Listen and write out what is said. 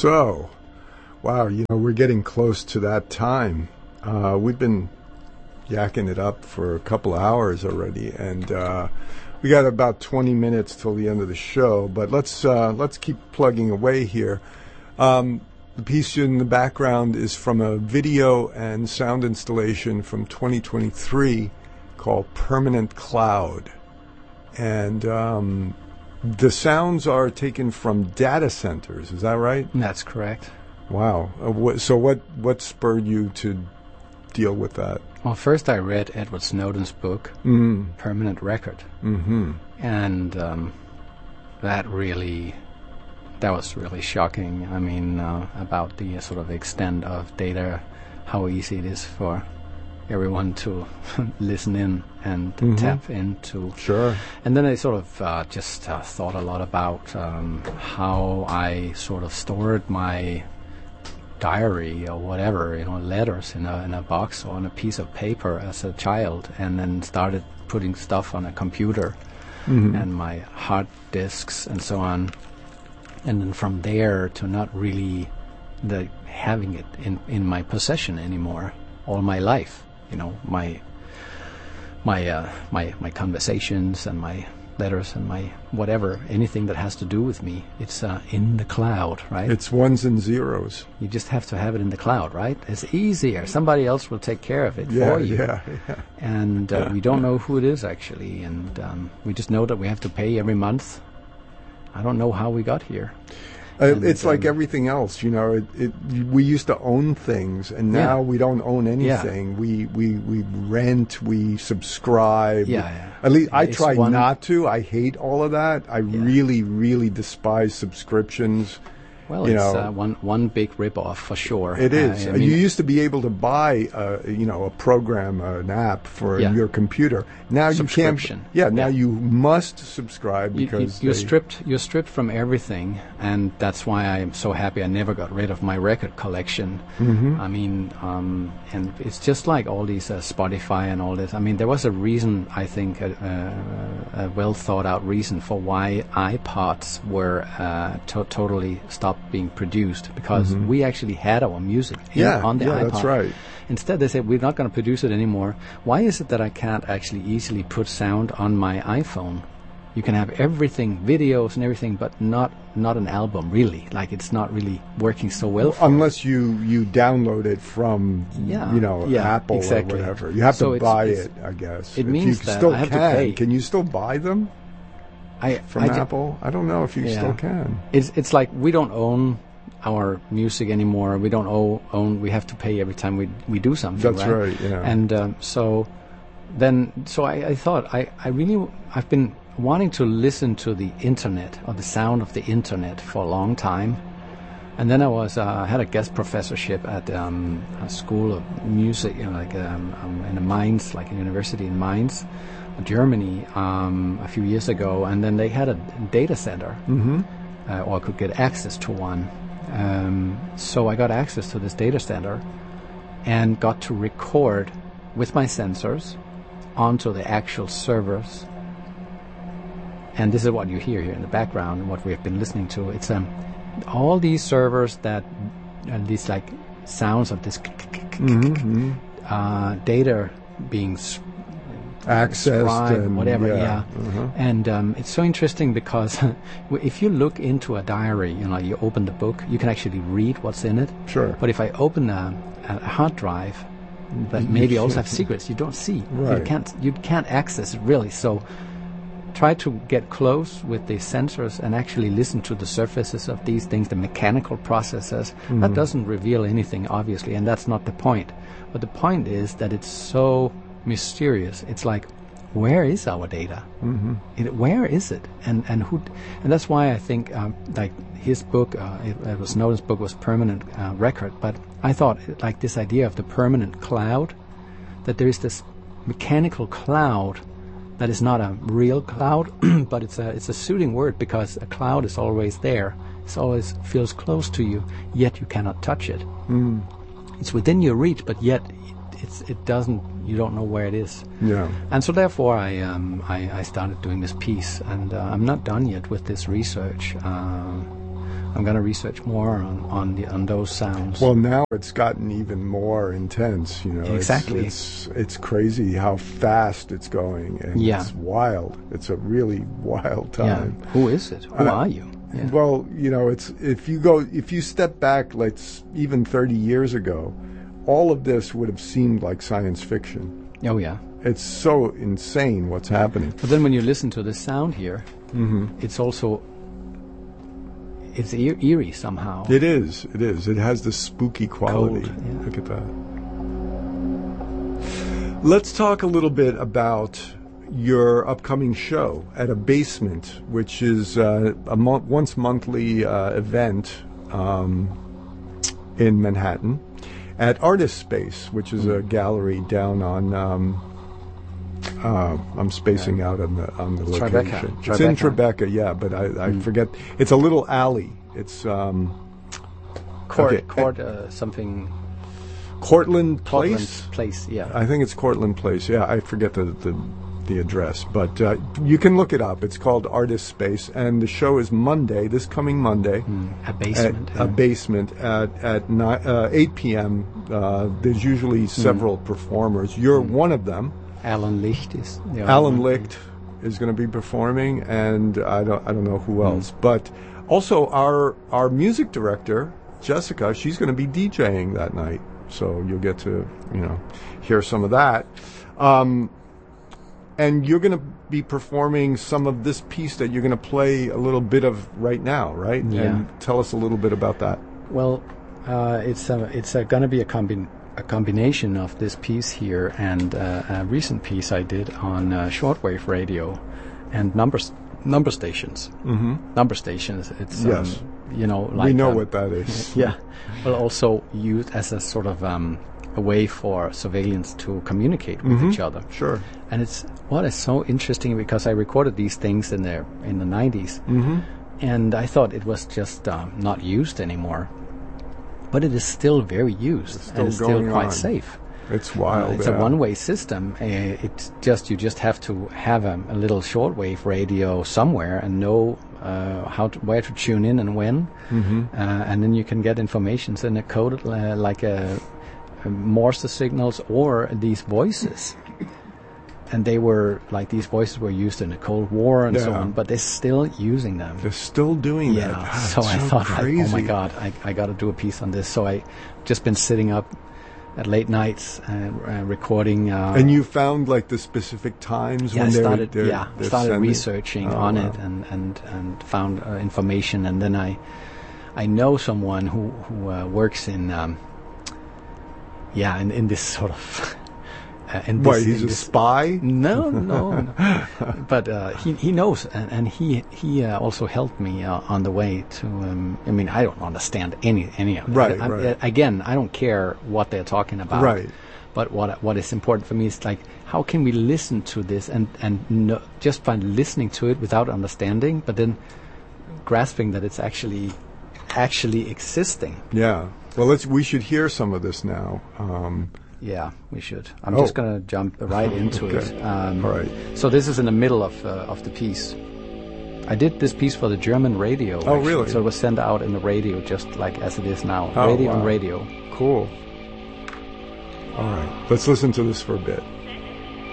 So, wow, we're getting close to that time. We've been yakking it up for a couple of hours already, and we got about 20 minutes till the end of the show. But let's keep plugging away here. The piece in the background is from a video and sound installation from 2023 called Permanent Cloud, and the sounds are taken from data centers. Is that right? That's correct. Wow. So what spurred you to deal with that? Well, first I read Edward Snowden's book, Permanent Record. Mm-hmm. And that was really shocking. I mean, about the sort of extent of data, how easy it is for everyone to listen in and tap into. Sure. And then I sort of just thought a lot about how I sort of stored my diary or whatever, letters in a box or on a piece of paper as a child, and then started putting stuff on a computer and my hard disks and so on. And then from there to not really having it in my possession anymore all my life. My conversations and my letters and my whatever, anything that has to do with me, it's in the cloud, right? It's ones and zeros. You just have to have it in the cloud, right? It's easier. Somebody else will take care of it for you. Yeah. And we don't know who it is actually, and we just know that we have to pay every month. I don't know how we got here. It's like everything else, we used to own things, and now we don't own anything. Yeah. We rent, we subscribe. Yeah. At least I try not to. I hate all of that. I really, really despise subscriptions. Well, it's one big ripoff for sure. It is. You used to be able to buy, a program, an app for your computer. Now you can't. Now you must subscribe because you're stripped from everything, and that's why I'm so happy I never got rid of my record collection. Mm-hmm. I mean, and it's just like all these Spotify and all this. I mean, there was a reason, I think, a well thought out reason for why iPods were totally stopped being produced, because we actually had our music on the iPod. That's right. Instead, they said, we're not going to produce it anymore. Why is it that I can't actually easily put sound on my iPhone? You can have everything, videos and everything, but not an album, really. Like, it's not really working so well. Unless you download it from, Apple or whatever. You have to buy it, I guess. It means that I have to pay. Can you still buy them? From Apple? I don't know if you still can. It's like we don't own our music anymore. We don't own. We have to pay every time we do something. That's right. Yeah. And so I thought I've been wanting to listen to the internet or the sound of the internet for a long time. And then I had a guest professorship at a school of music, in Mainz, like a university in Mainz, Germany, a few years ago, and then they had a data center, or I could get access to one. So I got access to this data center and got to record with my sensors onto the actual servers. And this is what you hear here in the background and what we have been listening to. It's all these servers that these like sounds of this data being accessed and whatever, and it's so interesting because if you look into a diary, you open the book, you can actually read what's in it. Sure. But if I open a hard drive that maybe also have secrets, you don't see. Right. You can't access it really. So try to get close with the sensors and actually listen to the surfaces of these things, the mechanical processes. That doesn't reveal anything, obviously, and that's not the point. But the point is that it's so mysterious. It's like, where is our data? Where is it? And who? And that's why I think like his book, it was Snowden's book, was Permanent Record. But I thought like this idea of the permanent cloud, that there is this mechanical cloud that is not a real cloud, but it's a suiting word because a cloud is always there. It always feels close to you, yet you cannot touch it. It's within your reach, but yet it doesn't. You don't know where it is. Yeah. And so therefore, I started doing this piece, and I'm not done yet with this research. I'm going to research more on those sounds. Well, now it's gotten even more intense. Exactly. It's crazy how fast it's going, and it's wild. It's a really wild time. Yeah. Who is it? Who are you? Yeah. Well, it's if you step back, like even 30 years ago, all of this would have seemed like science fiction. Oh yeah. It's so insane what's happening. But then when you listen to the sound here, it's also eerie somehow. It is. It has this spooky quality. Cold, yeah. Look at that. Let's talk a little bit about your upcoming show at A Basement, which is a once monthly event in Manhattan at Artist Space, which is a gallery down on. I'm spacing out on the location. Tribeca. It's in Tribeca, yeah, but I forget. It's a little alley. It's something. Cortlandt Place. Place, yeah. I think it's Cortlandt Place. Yeah, I forget the address, but you can look it up. It's called Artist Space, and the show is Monday, this coming Monday. A Basement. A Basement at 8 p.m. There's usually several performers. You're one of them. Alan Licht is going to be performing, and I don't know who else. But also our music director, Jessica, she's going to be DJing that night, so you'll get to hear some of that. And you're going to be performing some of this piece that you're going to play a little bit of right now, right? Yeah. And tell us a little bit about that. Well, it's going to be a combination of this piece here and a recent piece I did on shortwave radio and number stations. Mm-hmm. Number stations. It's yes. Like we know what that is. Yeah, but also used as a sort of a way for surveillance to communicate with each other. Sure. And what is so interesting, because I recorded these things in the 90s, and I thought it was just not used anymore. But it is still very used, and it's still quite safe. It's wild. It's a one-way system. You just have to have a little shortwave radio somewhere and know where to tune in and when, and then you can get information in a code like Morse signals or these voices. And they were like, these voices were used in the Cold War and so on, but they're still using them. They're still doing that. Yeah, so I thought, oh my God, I got to do a piece on this. So I just been sitting up at late nights recording. And you found like the specific times when started sending? researching on it and found information, and then I know someone who works in this sort of. He's a spy? No. But he knows, and he also helped me on the way to. I don't understand any of it. Right. Again, I don't care what they're talking about. Right. But what is important for me is like, how can we listen to this and know, just by listening to it without understanding, but then grasping that it's actually existing. Yeah. Well, we should hear some of this now. Yeah, we should. I'm just going to jump right into it. All right. So this is in the middle of the piece. I did this piece for the German radio. Oh, actually. really? So it was sent out in the radio, just like as it is now. Oh, radio wow. on radio. Cool. All right. Let's listen to this for a bit.